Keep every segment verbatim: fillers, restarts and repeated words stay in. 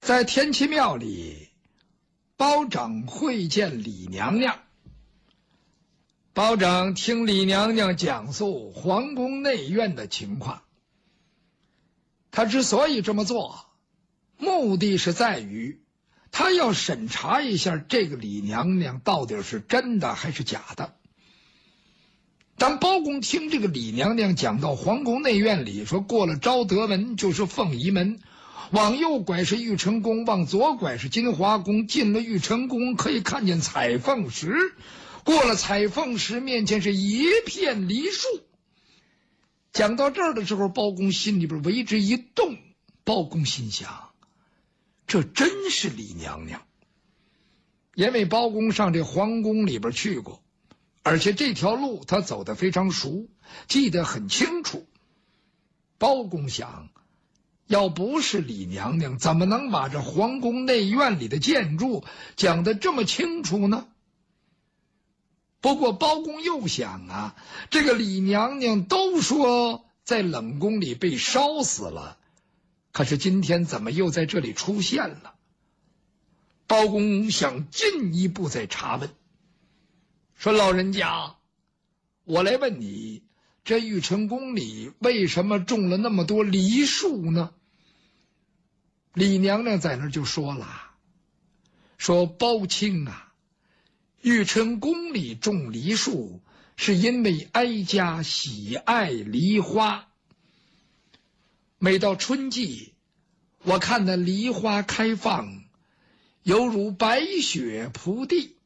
在天齐庙里，包拯会见李娘娘。包拯听李娘娘讲述皇宫内院的情况。他之所以这么做，目的是在于他要审查一下这个李娘娘到底是真的还是假的。当包公听这个李娘娘讲到皇宫内院里，说过了昭德门就是凤仪门，往右拐是玉成宫，往左拐是金华宫，进了玉成宫可以看见彩凤石，过了彩凤石面前是一片梨树。讲到这儿的时候，包公心里边为之一动。包公心想，这真是李娘娘。因为包公上这皇宫里边去过，而且这条路他走得非常熟，记得很清楚。包公想，要不是李娘娘，怎么能把这皇宫内院里的建筑讲得这么清楚呢？不过包公又想啊，这个李娘娘都说在冷宫里被烧死了，可是今天怎么又在这里出现了？包公想进一步再查问，说老人家，我来问你，这玉成宫里为什么种了那么多梨树呢？李娘娘在那儿就说了，说包青啊，玉成宫里种梨树是因为哀家喜爱梨花。每到春季，我看那梨花开放，犹如白雪铺地，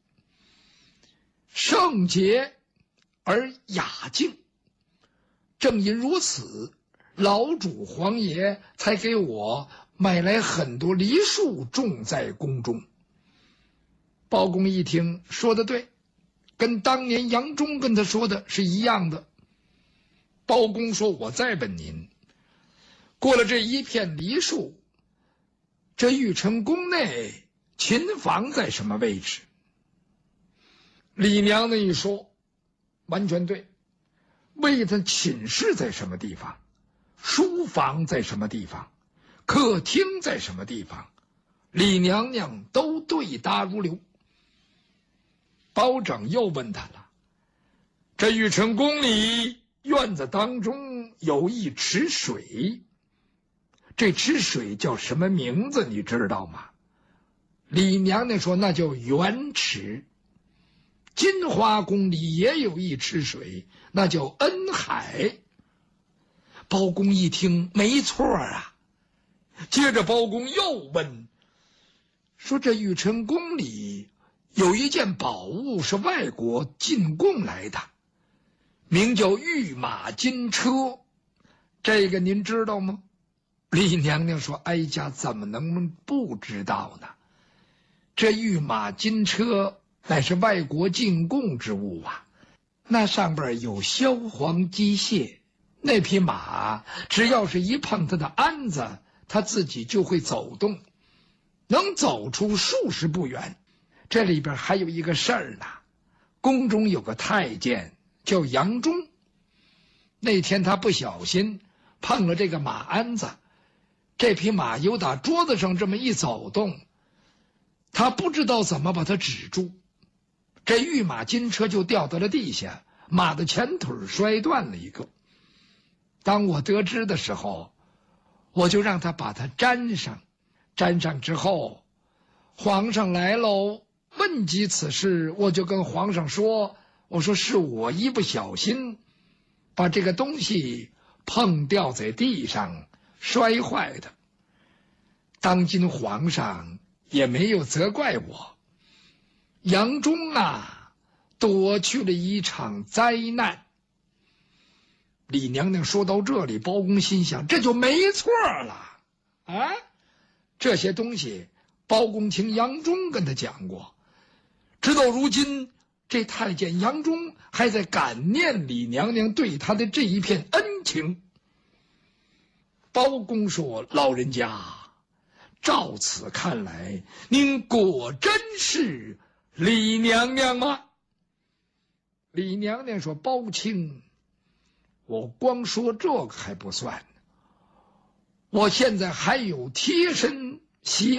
圣洁而雅静。正因如此，老主皇爷才给我买来很多梨树种在宫中。包公一听，说得对，跟当年杨忠跟他说的是一样的。包公说，我再问您，过了这一片梨树，这玉成宫内琴房在什么位置？李娘娘一说，完全对。为他寝室在什么地方？书房在什么地方？客厅在什么地方？李娘娘都对答如流。包拯又问他了，这玉成宫里院子当中有一池水，这池水叫什么名字你知道吗？李娘娘说，那叫元池。金华宫里也有一池水，那叫恩海。包公一听，没错啊。接着包公又问，说这玉成宫里有一件宝物是外国进贡来的，名叫御马金车，这个您知道吗？李娘娘说，哀家怎么能不知道呢？这御马金车乃是外国进贡之物啊，那上边有萧黄机械，那匹马只要是一碰它的鞍子，它自己就会走动，能走出数十步远。这里边还有一个事儿呢，宫中有个太监叫杨忠，那天他不小心碰了这个马鞍子，这匹马由打桌子上这么一走动，他不知道怎么把它止住，这御马金车就掉到了地下，马的前腿摔断了一个。当我得知的时候，我就让他把它粘上，粘上之后，皇上来喽，问及此事，我就跟皇上说，我说是我一不小心把这个东西碰掉在地上摔坏的。当今皇上也没有责怪我，杨忠啊，躲去了一场灾难。李娘娘说到这里，包公心想，这就没错了啊！这些东西包公听杨忠跟他讲过，直到如今这太监杨忠还在感念李娘娘对他的这一片恩情。包公说，老人家，照此看来，您果真是李娘娘吗？李娘娘说，包青，我光说这个还不算，我现在还有贴身